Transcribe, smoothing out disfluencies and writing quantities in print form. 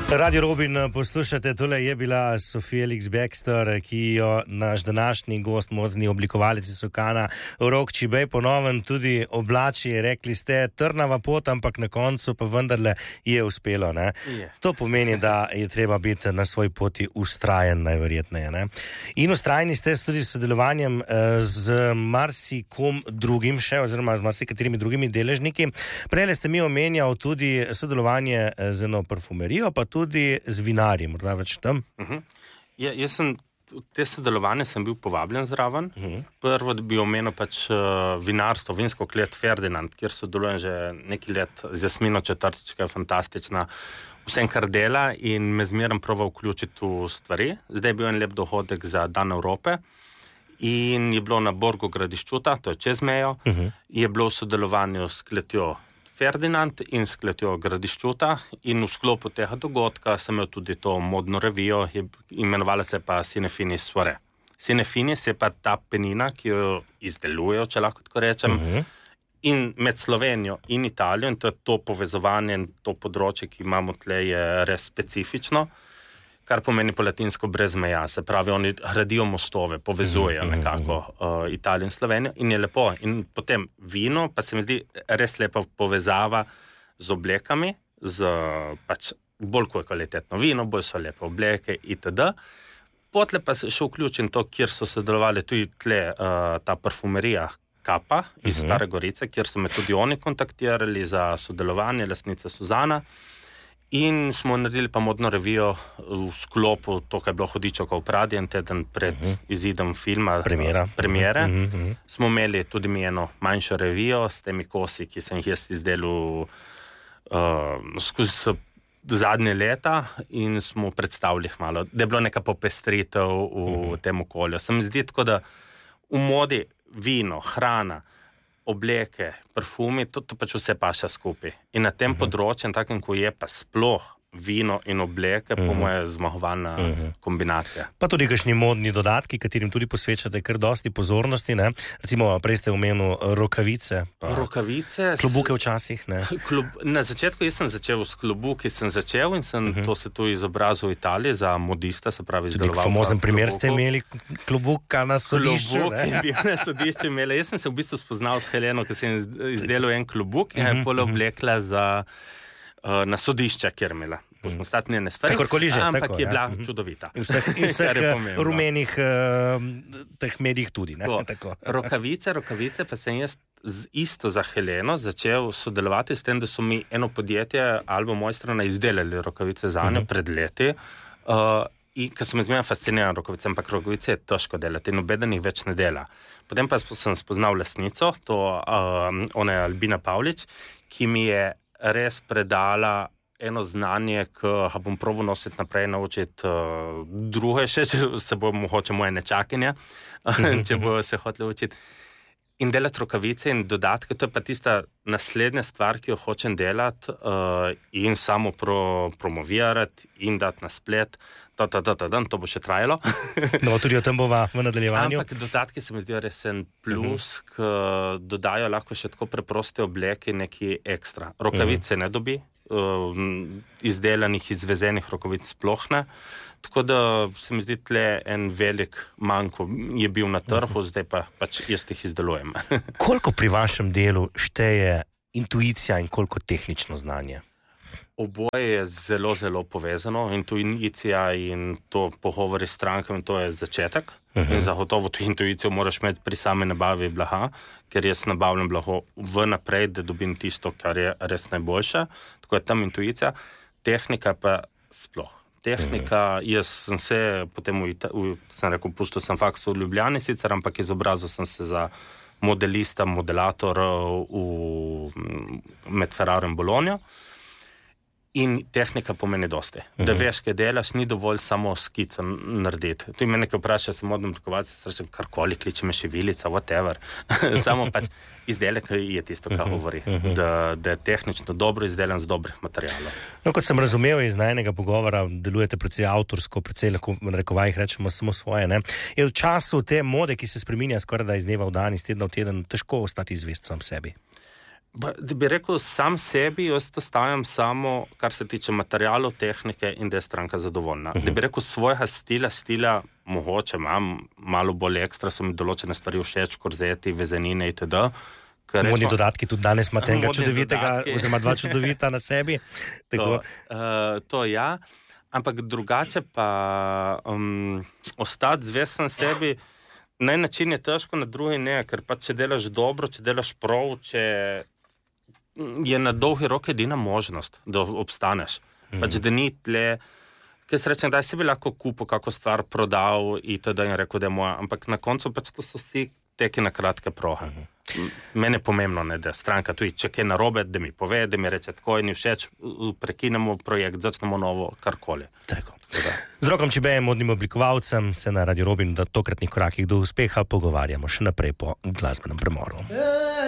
Radio Robin poslušate, tole je bila Sofija Elix-Bextor, ki jo naš današnji gost, modni oblikovalec iz Sokana, Rok Čibej, ponoven tudi oblači. Rekli ste, trnava pot, ampak na koncu pa vendarle je uspelo. Ne? To pomeni, da je treba biti na svoji poti ustrajen, najverjetneje. Ne? In ustrajni ste tudi s sodelovanjem z marsikom drugim še, oziroma z marsikaterimi drugimi deležniki. Prejle ste mi omenjal tudi sodelovanje z eno parfumerijo, pa tudi z vinarji, morda več tam? Jaz sem, te sodelovanje sem bil povabljen zraven. Prvo bi omenil vinarstvo, vinsko klet Ferdinand, kjer sodelujem že nekaj let z Jasmino Četrtič, ki je fantastična, vsem kar dela in me zmeraj prova vključiti v stvari. Zdaj je bil en lep dohodek za Dan Evrope in je bilo na Borgu Gradiščuta, to je čez mejo, je bilo v sodelovanju s kletjo Ferdinand in s kletjo Gradiščuta in v sklopu tega dogodka sem imel tudi to modno revijo, imenovala se pa Cinefinis Soirée. Cinefinis je pa ta penina, ki jo izdelujejo, če lahko tako rečem, in med Slovenijo in Italijo, in to je to povezovanje in to področje, ki imamo tle, je res specifično, kar pomeni po latinsko brez meja, se pravi, oni gradijo mostove, povezujejo nekako Italijo in Slovenijo in je lepo. In potem vino, pa se mi zdi res lepa povezava z oblekami, z pač bolj kvalitetno vino, bolj so lepe obleke itd. Potle pa se še vključim to, kjer so sodelovali tudi tle ta parfumerija Kapa iz Stare Gorice, kjer so me tudi oni kontaktirali za sodelovanje, lastnica Suzana. In smo naredili pa modno revijo v sklopu, to, kaj je bilo Hudičevka v Pradi, en teden pred izidom filma, premiere. Smo imeli tudi mi eno manjšo revijo s temi kosi, ki sem jih jaz izdelal skozi zadnje leta in smo predstavili malo, da je bilo neka popestritev v tem okolju. Se mi zdi tako, da v modi vino, hrana, obleke, parfumi, to pač vse paša skupaj. In na tem področju, takem, ko je pa sploh vino in obleke, po moje zmagovalna kombinacija. Pa tudi kakšni modni dodatki, katerim tudi posvečate kar dosti pozornosti, ne? Recimo, prej ste omenil rokavice. Rokavice. Klobuke včasih, ne? Na začetku jaz sem začel s klobuki, in sem to se tu izobrazil v Italiji za modista, se pravi izdeloval. Famozen primer ste imeli klobuka na sodišču, klobuk, ne? Klobuk je bil na sodišču imela. Jaz sem se v bistvu spoznal s Heleno, ki sem izdelal en klobuk in je pole oblekla na sodišča, kjer imela. Smo stati njene stvari, ampak je bila čudovita. In vseh rumenih teh medijih tudi. Ne? Rokavice, pa sem jaz isto za Heleno začel sodelovati s tem, da so mi eno podjetje Albo Mojstrana izdelali rokavice za njo pred leti. In ker sem izmerno fasciniran rokavice, ampak rokavice je težko delati in nobeden jih več ne dela. Potem pa sem spoznal lastnico, ona je Albina Pavlič, ki mi je res predala eno znanje, ki ga bom probal nositi naprej, naučiti druge še, če se bo mogoče moje nečakinja, če bo se hoteli učiti. In delati rokavice in dodatke, to je pa tista naslednja stvar, ki jo hočem delati in samo promovirati in dati na splet. To bo še trajalo. No, tudi o tem bova v nadaljevanju. Ampak dodatki se mi zdijo res en plus, ki dodajo lahko še tako preproste obleke neki ekstra. Rokavice ne dobi, izdelanih, izvezenih rokavic sploh ne. Tako da se mi zdi tle en velik manko je bil na trhu, zdaj pa pač jaz jih izdelujem. Koliko pri vašem delu šteje intuicija in koliko tehnično znanje? Oboje je zelo, zelo povezano. Intuicija in to pogovori s strankami, to je začetek. In zagotovo to intuicijo moraš imeti pri same nabavi blaga, ker jaz nabavljam blago vnaprej, da dobim tisto, kar je res najboljše. Tako je tam intuicija. Tehnika pa sploh. Tehnika, jaz sem se potem sem rekel, pustil sem faks v Ljubljani sicer, ampak izobrazil sem se za modelista, modelator med Ferraro in Bologno. In tehnika pomeni dosti. Da veš, kaj delaš, ni dovolj samo skico narediti. Tu me nekaj vpraša, sem modno oblikovalec, rečem, karkoli, kliče me šivilica, whatever. Samo pač izdelek je tisto, kar govori. Da je tehnično dobro izdelan z dobrih materialov. No, kot sem razumel iz najnega pogovora, delujete precej avtorsko, precej lahko v narekovajih rečemo samo svoje, ne? Je v času te mode, ki se spreminja skoraj da iz dneva v dan, iz tedna v teden, težko ostati zvest sam sebi? Da bi rekel sam sebi, jaz to stavljam samo, kar se tiče materialov, tehnike in da je stranka zadovoljna. Da bi rekel svojega stila mogoče imam, malo bolj ekstra, so mi določene stvari všeč, korzeti, vezenine itd. Modni dodatki tudi danes imate enega čudovitega, oziroma 2 čudovita na sebi. To ja, ampak drugače pa ostati zvesten sebi, na en način je težko, na drugi ne, ker pa če delaš dobro, če delaš prav, če je na dolgi rok edina možnost, da obstaneš. Pač da ni tle, kaj se rečem, da si bi lahko kupil kako stvar, prodal itd. In rekel, da je moja, ampak na koncu pač to so vsi teki na kratke prohe. Mene je pomembno, ne, da stranka tudi, če kaj narobe, da mi pove, da mi reče tako, ni všeč, prekinemo projekt, začnemo novo, karkoli. Tako. Z Rokom Čibejem, modnim oblikovalcem, se na Radio Robin v tokratnih korakih do uspeha pogovarjamo še naprej po glasbenem premoru.